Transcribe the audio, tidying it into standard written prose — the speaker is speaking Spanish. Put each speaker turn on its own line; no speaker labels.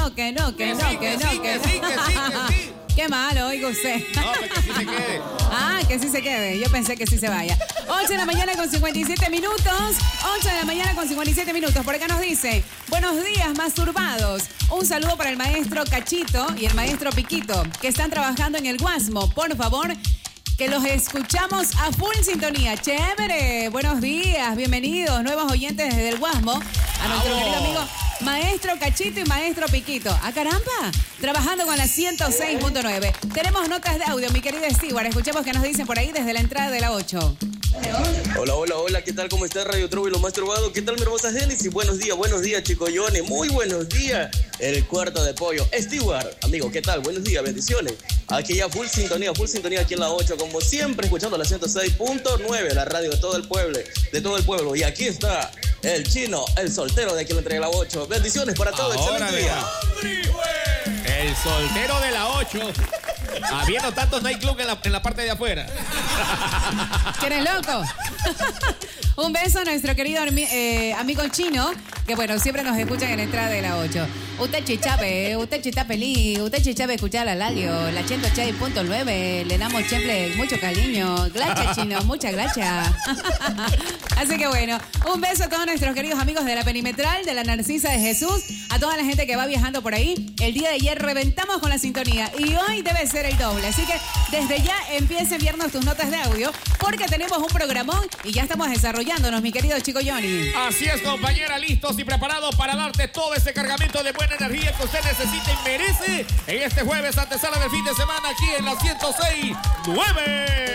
Sí.
Qué malo, oiga usted.
No, pero que sí se quede.
Que sí se quede. Yo pensé que sí se vaya. 8 de la mañana con 57 minutos. 8 de la mañana con 57 minutos. Por acá nos dice, buenos días, masturbados. Un saludo para el maestro Cachito y el maestro Piquito, que están trabajando en el Guasmo. Por favor, que los escuchamos a full sintonía. Chévere. Buenos días, bienvenidos, nuevos oyentes desde el Guasmo. A nuestro querido amigo Maestro Cachito y Maestro Piquito. ¡Ah, caramba! Trabajando con la 106.9. Tenemos notas de audio, mi querido Stewart. Escuchemos qué nos dicen por ahí desde la entrada de la 8.
Hola, ¿qué tal? ¿Cómo está Radio Trovo y los más trovados? ¿Qué tal, mi hermosa Génesis? Buenos días, chicoyones. Muy buenos días. El cuarto de pollo. Stewart, amigo, ¿qué tal? Buenos días, bendiciones. Aquí ya full sintonía aquí en la 8, como siempre, escuchando la 106.9, la radio de todo el pueblo. Y aquí está el chino, el soltero de aquí en la entrega de la 8. Bendiciones para todos, excelente día.
El soltero de la 8. Habiendo tantos nightclub en la parte de afuera.
¿Quién es loco? Un beso a nuestro querido amigo chino, que bueno, siempre nos escuchan en la entrada de la 8. Usted chichabe feliz, usted chichabe escuchar a Lalio, la 106.9, le damos siempre mucho cariño. Gracias, chino, muchas gracias. Así que bueno, un beso a todos nuestros queridos amigos de la Perimetral, de la Narcisa de Jesús, a toda la gente que va viajando por ahí. El día de ayer reventamos con la sintonía y hoy debe ser el doble. Así que desde ya empieza a enviarnos tus notas de audio porque tenemos un programón y ya estamos desarrollándonos, mi querido Chico Johnny.
Así es, compañera, listos y preparados para darte todo ese cargamento de buena energía que usted necesita y merece en este jueves antesala del fin de semana aquí en la 106.9.